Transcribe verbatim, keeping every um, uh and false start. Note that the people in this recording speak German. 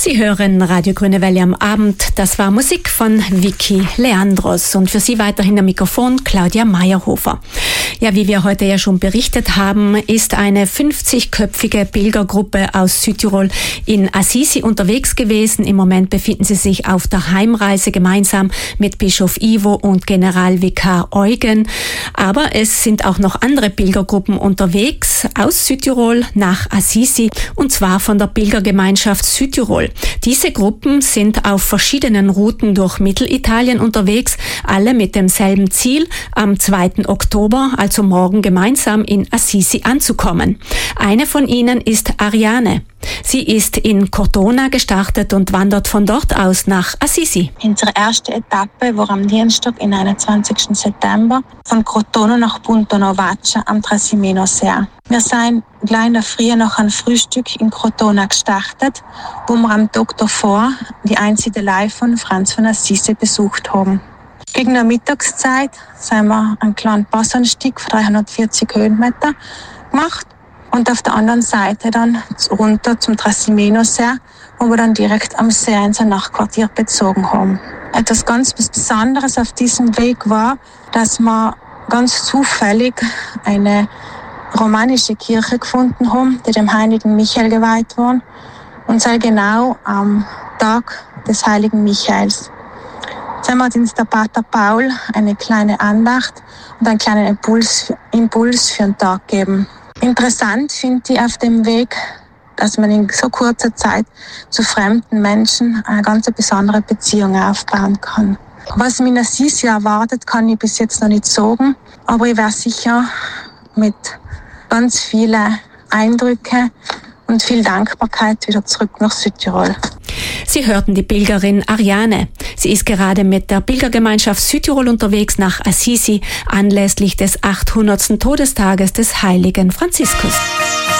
Sie hören Radio Grüne Welle am Abend. Das war Musik von Vicky Leandros und für Sie weiterhin am Mikrofon Claudia Meyerhofer. Ja, wie wir heute ja schon berichtet haben, ist eine fünfzigköpfige Pilgergruppe aus Südtirol in Assisi unterwegs gewesen. Im Moment befinden sie sich auf der Heimreise gemeinsam mit Bischof Ivo und Generalvikar Eugen. Aber es sind auch noch andere Pilgergruppen unterwegs aus Südtirol nach Assisi, und zwar von der Pilgergemeinschaft Südtirol. Diese Gruppen sind auf verschiedenen Routen durch Mittelitalien unterwegs, alle mit demselben Ziel, am zweiten Oktober, also morgen, gemeinsam in Assisi anzukommen. Eine von ihnen ist Ariane. Sie ist in Cortona gestartet und wandert von dort aus nach Assisi. Unsere erste Etappe war am Dienstag, den einundzwanzigsten September, von Cortona nach Punta Novaccia am Trasimeno-See. Wir sind gleich in der Früh nach einem Frühstück in Cortona gestartet, wo wir am Tag davor die Einsiedelei von Franz von Assisi besucht haben. Gegen der Mittagszeit sind wir einen kleinen Passanstieg von dreihundertvierzig Höhenmeter gemacht und auf der anderen Seite dann runter zum Trasimeno-See, wo wir dann direkt am See unser Nachtquartier bezogen haben. Etwas ganz Besonderes auf diesem Weg war, dass wir ganz zufällig eine romanische Kirche gefunden haben, die dem heiligen Michael geweiht war, und sei genau am Tag des heiligen Michaels. Jetzt hat uns der Pater Paul eine kleine Andacht und einen kleinen Impuls, Impuls für den Tag geben. Interessant finde ich auf dem Weg, dass man in so kurzer Zeit zu fremden Menschen eine ganz besondere Beziehung aufbauen kann. Was mich in Assisi erwartet, kann ich bis jetzt noch nicht sagen, aber ich werde sicher mit ganz vielen Eindrücken und viel Dankbarkeit wieder zurück nach Südtirol. Sie hörten die Pilgerin Ariane. Sie ist gerade mit der Pilgergemeinschaft Südtirol unterwegs nach Assisi anlässlich des achthundertsten Todestages des heiligen Franziskus.